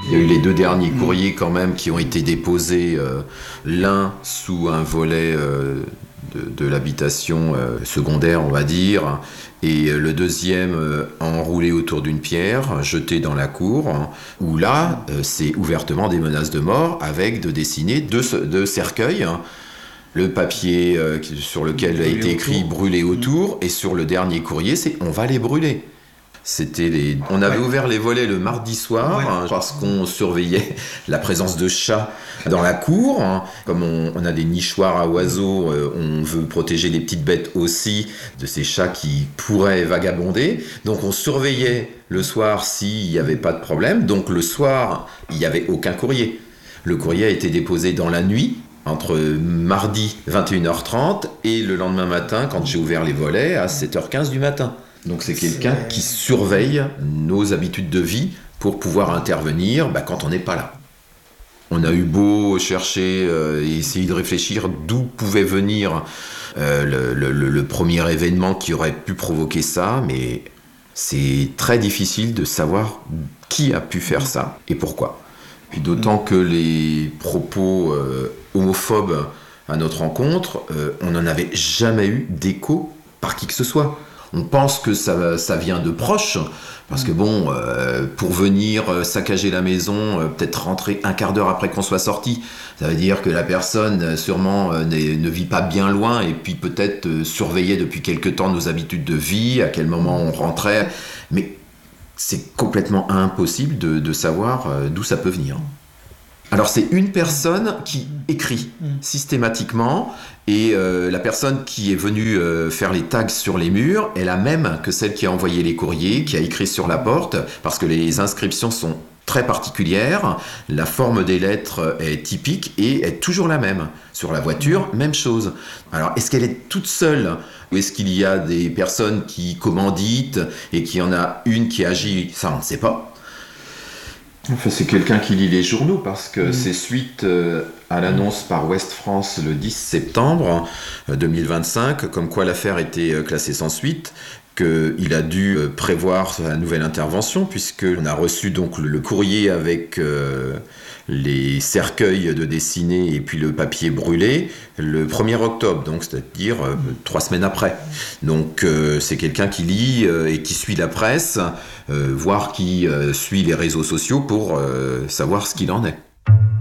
Il y a eu les 2 derniers courriers quand même qui ont été déposés, l'un sous un volet de l'habitation secondaire, on va dire, et le deuxième enroulé autour d'une pierre, jeté dans la cour, où là, c'est ouvertement des menaces de mort avec de dessiner 2 cercueils. Le papier sur lequel a été écrit « brûler autour » et sur le dernier courrier, c'est « on va les brûler ». On avait ouvert les volets le mardi soir parce qu'on surveillait la présence de chats dans la cour. Comme on a des nichoirs à oiseaux, on veut protéger les petites bêtes aussi de ces chats qui pourraient vagabonder. Donc on surveillait le soir s'il n'y avait pas de problème. Donc le soir, il n'y avait aucun courrier. Le courrier a été déposé dans la nuit, entre mardi 21h30 et le lendemain matin, quand j'ai ouvert les volets, à 7h15 du matin. Donc c'est quelqu'un qui surveille nos habitudes de vie pour pouvoir intervenir quand on n'est pas là. On a eu beau chercher et essayer de réfléchir d'où pouvait venir le premier événement qui aurait pu provoquer ça, mais c'est très difficile de savoir qui a pu faire ça et pourquoi. Puis d'autant que les propos homophobes à notre rencontre, on n'en avait jamais eu d'écho par qui que ce soit. On pense que ça vient de proches, parce que pour venir saccager la maison, peut-être rentrer un quart d'heure après qu'on soit sorti, ça veut dire que la personne sûrement ne vit pas bien loin, et puis peut-être surveillait depuis quelque temps nos habitudes de vie, à quel moment on rentrait, mais c'est complètement impossible de savoir d'où ça peut venir. Alors c'est une personne qui écrit systématiquement, et la personne qui est venue faire les tags sur les murs est la même que celle qui a envoyé les courriers, qui a écrit sur la porte, parce que les inscriptions sont très particulières, la forme des lettres est typique et est toujours la même. Sur la voiture, même chose. Alors est-ce qu'elle est toute seule, ou est-ce qu'il y a des personnes qui commanditent et qu'il y en a une qui agit? Ça on ne sait pas. Enfin, c'est quelqu'un qui lit les journaux parce que c'est suite à l'annonce par Ouest France le 10 septembre 2025, comme quoi l'affaire était classée sans suite, qu'il a dû prévoir sa nouvelle intervention, puisqu'on a reçu donc le courrier avec les cercueils de dessinés et puis le papier brûlé le 1er octobre, donc c'est-à-dire 3 semaines après. Donc c'est quelqu'un qui lit et qui suit la presse, voire qui suit les réseaux sociaux pour savoir ce qu'il en est.